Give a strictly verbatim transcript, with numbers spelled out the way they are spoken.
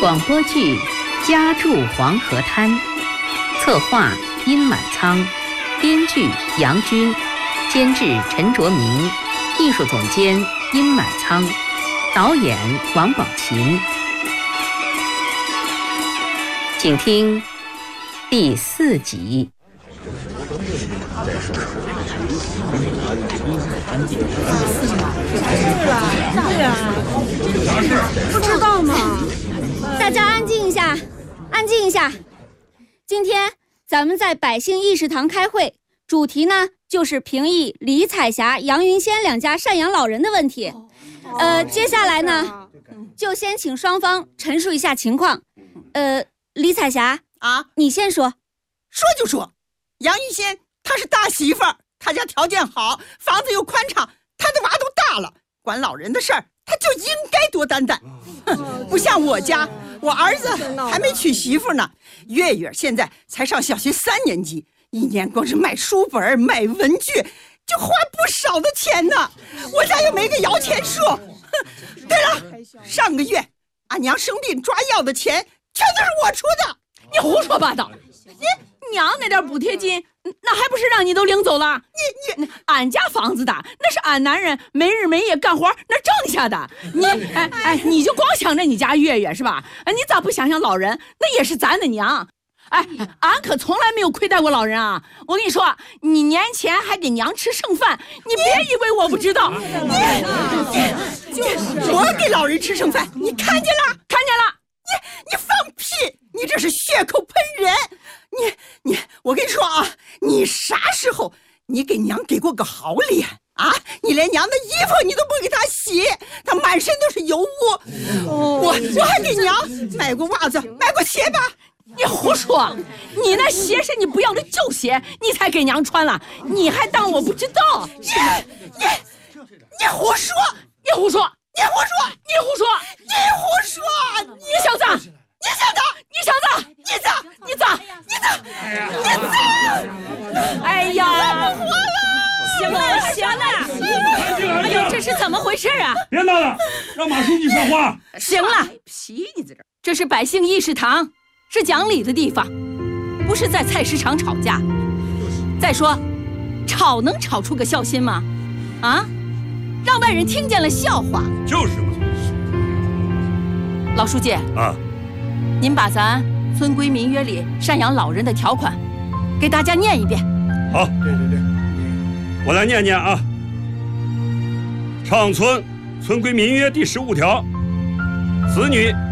广播剧《家住黄河滩》，策划殷满仓，编剧杨军，监制陈卓明，艺术总监殷满仓，导演王宝琴。请听第四集。 对呀，不知道吗？大家安静一下，安静一下。今天咱们在百姓议事堂开会，主题呢就是评议李彩霞、杨云仙两家赡养老人的问题。呃，接下来呢，就先请双方陈述一下情况。呃，李彩霞啊， 你先说。 说就说，杨云仙她是大媳妇儿，她家条件好，房子又宽敞，她的娃都大了，管老人的事儿，她就应该多担担。不像我家，我儿子还没娶媳妇呢，月月现在才上小学三年级，一年光是买书本、买文具，就花不少的钱呢。我家又没个摇钱树。对了，上个月俺娘生病抓药的钱，全都是我出的。 你胡说八道！你娘那点补贴金，那还不是让你都领走了？你你，俺家房子大，那是俺男人没日没夜干活那挣下的。你哎哎，你就光想着你家月月是吧？你咋不想想老人？那也是咱的娘。哎，俺可从来没有亏待过老人啊！我跟你说，你年前还给娘吃剩饭，你别以为我不知道。你你就是我给老人吃剩饭，你看见了？ 看见了。 你你放屁！你这是血口喷人！你你，我跟你说啊，你啥时候你给娘给过个好脸啊？你连娘的衣服你都不给她洗，她满身都是油污。哦、我我还给娘买过袜子，买过鞋吧？ 你胡说！你那鞋是你不要的旧鞋，你才给娘穿了，你还当我不知道？ 你你你胡说！ 你胡说！ 你胡说！ 你胡说！ 你胡说！ 你小子！ 你小子！ 你小子！ 你咋？ 你咋？ 你咋？你咋？ 哎呀！ 我不活了！ 行了，行了！哎呦，这是怎么回事啊？ 别闹了，让马书记说话。 行了，皮你在这儿，这是百姓议事堂，是讲理的地方，不是在菜市场吵架。再说，吵能吵出个孝心吗？啊？让外人听见了笑话。 就是嘛。 老书记啊， 您把咱村规民约里赡养老人的条款给大家念一遍。 好，对对对，我来念念啊。畅村村规民约第十五条，子女